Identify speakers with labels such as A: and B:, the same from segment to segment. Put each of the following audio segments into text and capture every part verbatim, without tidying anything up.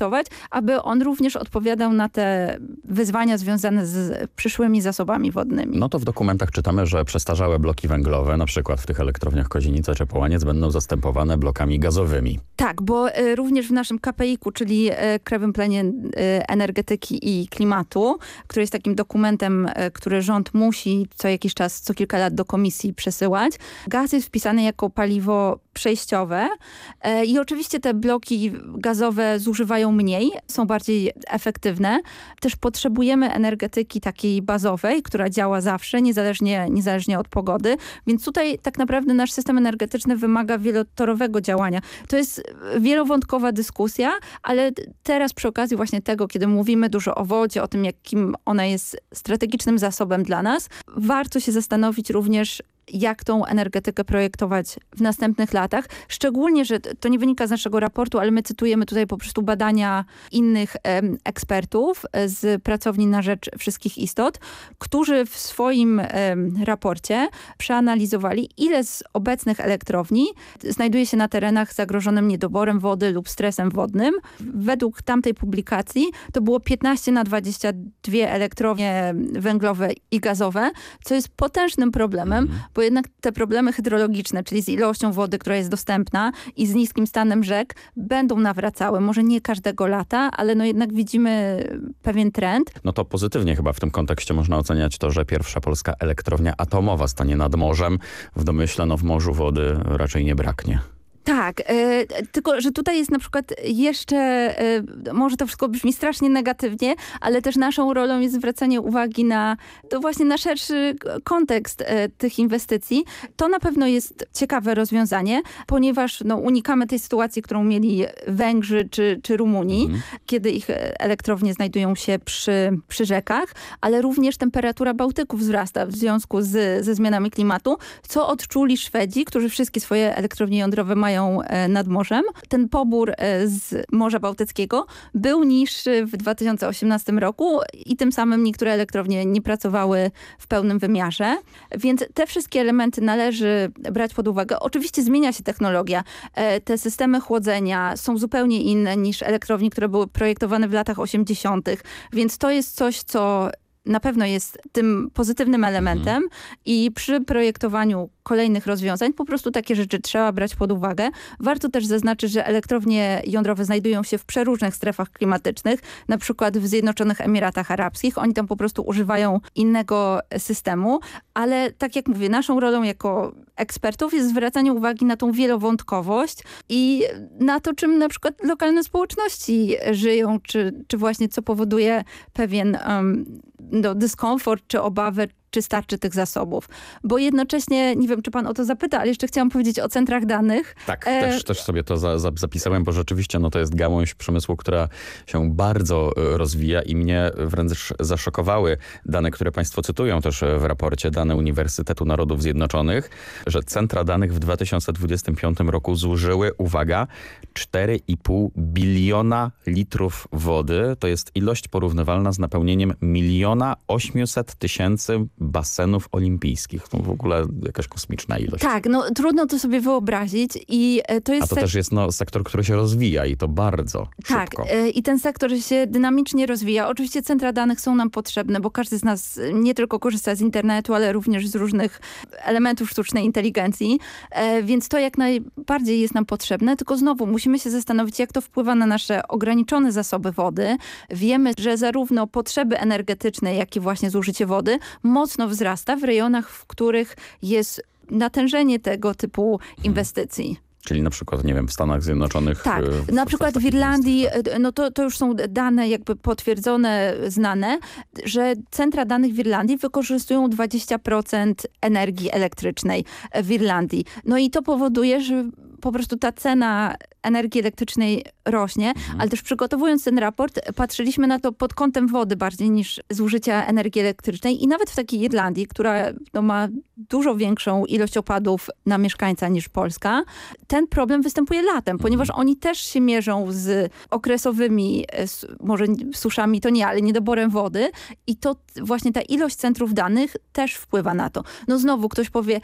A: zaprojektować, aby on również odpowiadał na te wyzwania związane z przyszłymi zasobami wodnymi.
B: No to w dokumentach czytamy, że przestarzałe bloki węglowe, na przykład w tych elektrowniach Kozienica czy Połaniec, będą zastępowane blokami gazowymi.
A: Tak, bo y, również w naszym K P I ku, czyli y, Krajowym Planie y, Energetyki i Klimatu, który jest takim dokumentem, y, który rząd musi co jakiś czas, co kilka lat do komisji przesyłać. Gaz jest wpisany jako paliwo przejściowe y, i oczywiście te bloki gazowe zużywają mniej, są bardziej efektywne. Też potrzebujemy energetyki takiej bazowej, która działa zawsze, niezależnie, niezależnie od pogody, więc tutaj tak naprawdę nasz system energetyczny wymaga wielotorowego działania. To jest wielowątkowa dyskusja, ale teraz przy okazji właśnie tego, kiedy mówimy dużo o wodzie, o tym, jakim ona jest strategicznym zasobem dla nas, warto się zastanowić również, jak tą energetykę projektować w następnych latach. Szczególnie, że to nie wynika z naszego raportu, ale my cytujemy tutaj po prostu badania innych em, ekspertów z Pracowni na Rzecz Wszystkich Istot, którzy w swoim em, raporcie przeanalizowali, ile z obecnych elektrowni znajduje się na terenach zagrożonym niedoborem wody lub stresem wodnym. Według tamtej publikacji to było piętnaście na dwadzieścia dwie elektrownie węglowe i gazowe, co jest potężnym problemem, bo jednak te problemy hydrologiczne, czyli z ilością wody, która jest dostępna i z niskim stanem rzek, będą nawracały. Może nie każdego lata, ale no jednak widzimy pewien trend.
B: No to pozytywnie chyba w tym kontekście można oceniać to, że pierwsza polska elektrownia atomowa stanie nad morzem. W domyśle no w morzu wody raczej nie braknie.
A: Tak, e, tylko że tutaj jest na przykład jeszcze, e, może to wszystko brzmi strasznie negatywnie, ale też naszą rolą jest zwracanie uwagi na to właśnie na szerszy kontekst e, tych inwestycji. To na pewno jest ciekawe rozwiązanie, ponieważ no, unikamy tej sytuacji, którą mieli Węgrzy czy, czy Rumuni, mhm. kiedy ich elektrownie znajdują się przy, przy rzekach, ale również temperatura Bałtyku wzrasta w związku z, ze zmianami klimatu, co odczuli Szwedzi, którzy wszystkie swoje elektrownie jądrowe mają nad morzem. Ten pobór z Morza Bałtyckiego był niższy w dwa tysiące osiemnastym roku i tym samym niektóre elektrownie nie pracowały w pełnym wymiarze. Więc te wszystkie elementy należy brać pod uwagę. Oczywiście zmienia się technologia. Te systemy chłodzenia są zupełnie inne niż elektrownie, które były projektowane w latach osiemdziesiątych. Więc to jest coś, co na pewno jest tym pozytywnym elementem mhm. i przy projektowaniu kolejnych rozwiązań po prostu takie rzeczy trzeba brać pod uwagę. Warto też zaznaczyć, że elektrownie jądrowe znajdują się w przeróżnych strefach klimatycznych, na przykład w Zjednoczonych Emiratach Arabskich. Oni tam po prostu używają innego systemu, ale tak jak mówię, naszą rolą jako ekspertów jest zwracanie uwagi na tą wielowątkowość i na to, czym na przykład lokalne społeczności żyją, czy, czy właśnie co powoduje pewien um, no, dyskomfort, czy obawę, czy starczy tych zasobów. Bo jednocześnie, nie wiem, czy pan o to zapyta, ale jeszcze chciałam powiedzieć o centrach danych.
B: Tak,
A: e...
B: też, też sobie to za, za, zapisałem, bo rzeczywiście no, to jest gałąź przemysłu, która się bardzo rozwija i mnie wręcz zaszokowały dane, które państwo cytują też w raporcie, dane Uniwersytetu Narodów Zjednoczonych, że centra danych w dwa tysiące dwudziestym piątym roku zużyły, uwaga, cztery i pół biliona litrów wody. To jest ilość porównywalna z napełnieniem miliona osiemset tysięcy basenów olimpijskich. To w ogóle jakaś kosmiczna ilość.
A: Tak, no trudno to sobie wyobrazić i to jest...
B: A to też jest no, sektor, który się rozwija i to bardzo
A: tak,
B: szybko.
A: Tak, i ten sektor się dynamicznie rozwija. Oczywiście centra danych są nam potrzebne, bo każdy z nas nie tylko korzysta z internetu, ale również z różnych elementów sztucznej inteligencji, więc to jak najbardziej jest nam potrzebne, tylko znowu musimy się zastanowić, jak to wpływa na nasze ograniczone zasoby wody. Wiemy, że zarówno potrzeby energetyczne, jak i właśnie zużycie wody mocno wzrasta w rejonach, w których jest natężenie tego typu inwestycji.
B: Czyli na przykład, nie wiem, w Stanach Zjednoczonych.
A: Tak,
B: w,
A: na przykład w Irlandii,
B: miejscach, tak.
A: no to, to już są dane jakby potwierdzone, znane, że centra danych w Irlandii wykorzystują dwadzieścia procent energii elektrycznej w Irlandii. No i to powoduje, że po prostu ta cena energii elektrycznej rośnie, mhm. ale też przygotowując ten raport, patrzyliśmy na to pod kątem wody bardziej niż zużycia energii elektrycznej i nawet w takiej Irlandii, która no, ma dużo większą ilość opadów na mieszkańca niż Polska, ten problem występuje latem, ponieważ mhm. oni też się mierzą z okresowymi, może suszami to nie, ale niedoborem wody i to właśnie ta ilość centrów danych też wpływa na to. No znowu ktoś powie,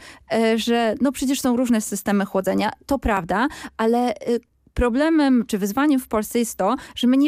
A: że no przecież są różne systemy chłodzenia, to prawda, ale problemem czy wyzwaniem w Polsce jest to, że my nie